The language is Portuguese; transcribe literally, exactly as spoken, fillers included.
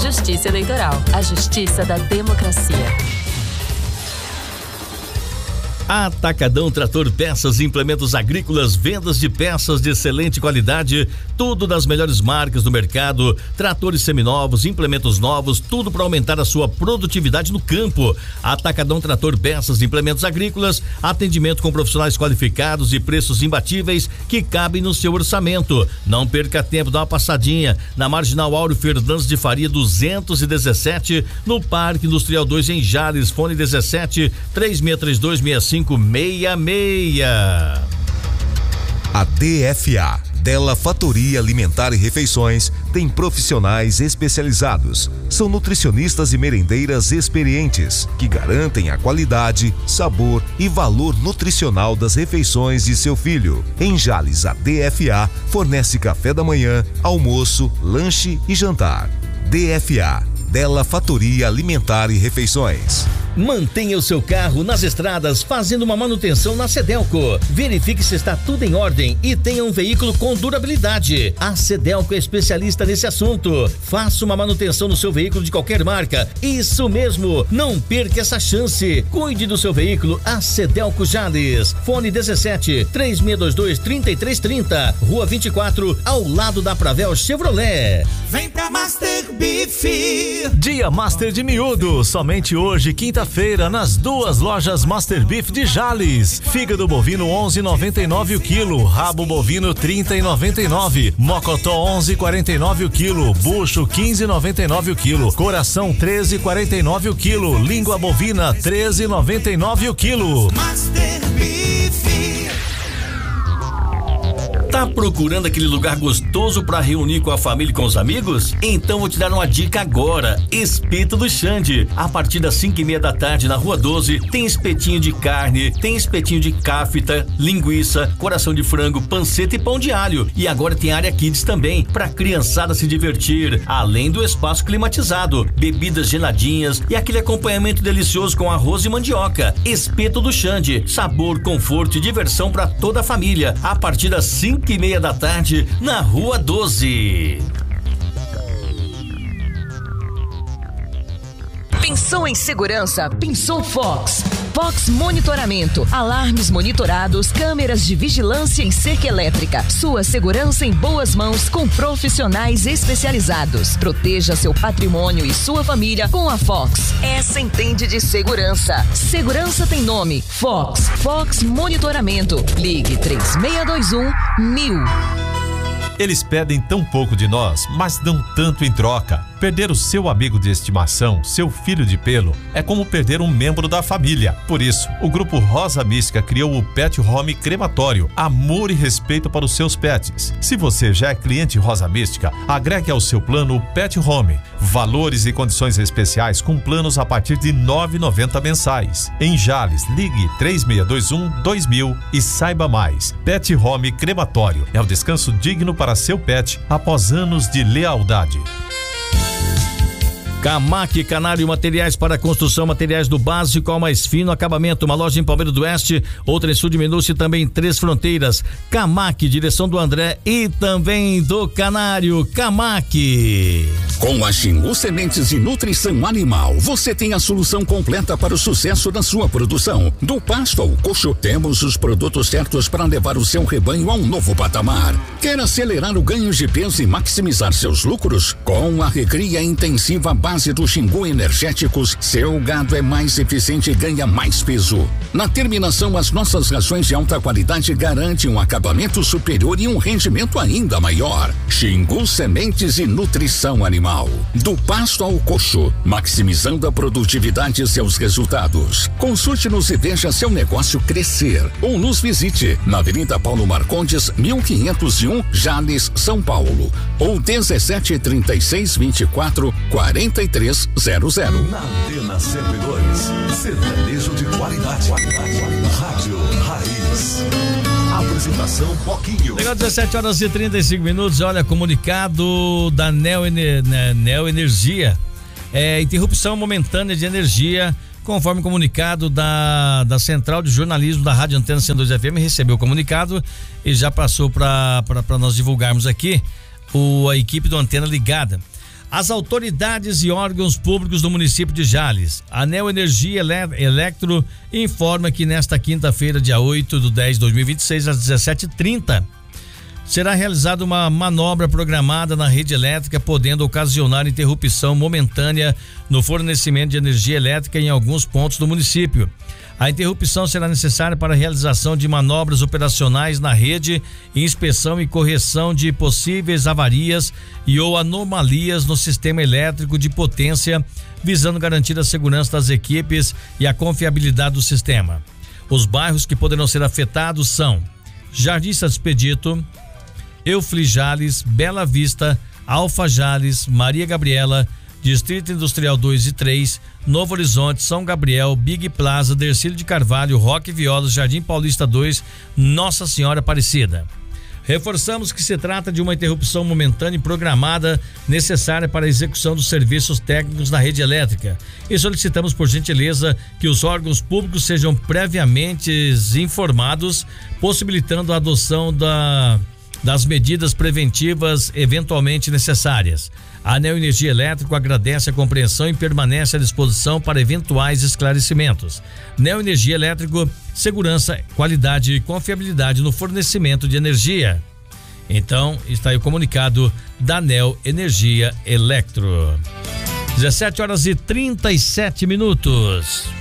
Justiça Eleitoral, a justiça da democracia. Atacadão Trator Peças e Implementos Agrícolas, vendas de peças de excelente qualidade, tudo das melhores marcas do mercado, tratores seminovos, implementos novos, tudo para aumentar a sua produtividade no campo. Atacadão Trator Peças e Implementos Agrícolas, atendimento com profissionais qualificados e preços imbatíveis que cabem no seu orçamento. Não perca tempo, dá uma passadinha na Marginal Áureo Fernandes de Faria duzentos e dezessete, no Parque Industrial dois em Jales, fone dezessete, três seis três dois, seis cinco seis seis. A D F A, Della Fatoria Alimentar e Refeições, tem profissionais especializados. São nutricionistas e merendeiras experientes que garantem a qualidade, sabor e valor nutricional das refeições de seu filho. Em Jales, a D F A fornece café da manhã, almoço, lanche e jantar. D F A, Della Fatoria Alimentar e Refeições. Mantenha o seu carro nas estradas fazendo uma manutenção na Sedelco. Verifique se está tudo em ordem e tenha um veículo com durabilidade. A Sedelco é especialista nesse assunto. Faça uma manutenção no seu veículo de qualquer marca. Isso mesmo, não perca essa chance. Cuide do seu veículo, a Sedelco Jales. Fone dezessete, três seis dois dois, três três três zero, Rua vinte e quatro, ao lado da Pravel Chevrolet. Vem pra Master Beef. Dia Master de Miúdo, somente hoje, quinta-feira, nas duas lojas Master Beef de Jales. Fígado bovino onze e noventa e nove o quilo, rabo bovino trinta e noventa e nove, mocotó onze e quarenta e nove o quilo, bucho quinze e noventa e nove o quilo, coração treze e quarenta e nove o quilo, língua bovina treze e noventa e nove o quilo. Master Beef. Tá procurando aquele lugar gostoso para reunir com a família e com os amigos? Então vou te dar uma dica agora. Espeto do Xande. A partir das cinco e meia da tarde na Rua doze tem espetinho de carne, tem espetinho de cafta, linguiça, coração de frango, panceta e pão de alho. E agora tem área kids também, pra criançada se divertir, além do espaço climatizado, bebidas geladinhas e aquele acompanhamento delicioso com arroz e mandioca. Espeto do Xande, sabor, conforto e diversão para toda a família. A partir das cinco e meia da tarde na Rua doze. Pensou em segurança? Pensou Fox. Fox Monitoramento, alarmes monitorados, câmeras de vigilância em cerca elétrica. Sua segurança em boas mãos com profissionais especializados. Proteja seu patrimônio e sua família com a Fox. Essa entende de segurança. Segurança tem nome. Fox. Fox Monitoramento. Ligue três seis dois um mil. Eles pedem tão pouco de nós, mas dão tanto em troca. Perder o seu amigo de estimação, seu filho de pelo, é como perder um membro da família. Por isso, o Grupo Rosa Mística criou o Pet Home Crematório, amor e respeito para os seus pets. Se você já é cliente Rosa Mística, agregue ao seu plano o Pet Home. Valores e condições especiais com planos a partir de nove reais e noventa centavos mensais. Em Jales, ligue três seis dois um, dois mil e saiba mais. Pet Home Crematório é o descanso digno para seu pet após anos de lealdade. Camac Canário, materiais para construção, materiais do básico ao mais fino acabamento. Uma loja em Palmeira do Oeste, outra em Sul de Minúcia e também em Três Fronteiras. Camac, direção do André e também do Canário. Camac. Com a Xingu Sementes de Nutrição Animal, você tem a solução completa para o sucesso da sua produção. Do pasto ao coxo, temos os produtos certos para levar o seu rebanho a um novo patamar. Quer acelerar o ganho de peso e maximizar seus lucros? Com a recria intensiva base do Xingu Energéticos, seu gado é mais eficiente e ganha mais peso. Na terminação, as nossas rações de alta qualidade garantem um acabamento superior e um rendimento ainda maior. Xingu Sementes e Nutrição Animal. Do pasto ao coxo, maximizando a produtividade e seus resultados. Consulte-nos e veja seu negócio crescer. Ou nos visite na Avenida Paulo Marcondes, mil quinhentos e um, Jales, São Paulo. Ou dezessete, trinta e seis, vinte e quatro, quarenta e três zero zero. Na Antena cento e dois, sertanejo de qualidade. Rádio Raiz. Apresentação Poquinho. Legal, dezessete horas e trinta e cinco minutos. Olha, comunicado da Neo, Ener, Neo Energia. É, interrupção momentânea de energia. Conforme comunicado da, da Central de Jornalismo da Rádio Antena cento e dois F M, recebeu o comunicado e já passou para nós divulgarmos aqui o, a equipe do Antena Ligada. As autoridades e órgãos públicos do município de Jales, a Neo Energia Electro, informa que nesta quinta-feira, dia oito de dez de dois mil e vinte e seis, às dezessete e trinta, será realizada uma manobra programada na rede elétrica, podendo ocasionar interrupção momentânea no fornecimento de energia elétrica em alguns pontos do município. A interrupção será necessária para a realização de manobras operacionais na rede, inspeção e correção de possíveis avarias e ou anomalias no sistema elétrico de potência, visando garantir a segurança das equipes e a confiabilidade do sistema. Os bairros que poderão ser afetados são Jardim Santo Expedito, Eufli Jales, Bela Vista, Alfa Jales, Maria Gabriela, Distrito Industrial dois e três, Novo Horizonte, São Gabriel, Big Plaza, Dercílio de Carvalho, Roque Violas, Jardim Paulista dois, Nossa Senhora Aparecida. Reforçamos que se trata de uma interrupção momentânea e programada necessária para a execução dos serviços técnicos na rede elétrica e solicitamos por gentileza que os órgãos públicos sejam previamente informados, possibilitando a adoção da das medidas preventivas eventualmente necessárias. A Neo Energia Elétrico agradece a compreensão e permanece à disposição para eventuais esclarecimentos. Neo Energia Elétrico, segurança, qualidade e confiabilidade no fornecimento de energia. Então, está aí o comunicado da Neo Energia Electro. dezessete horas e trinta e sete minutos.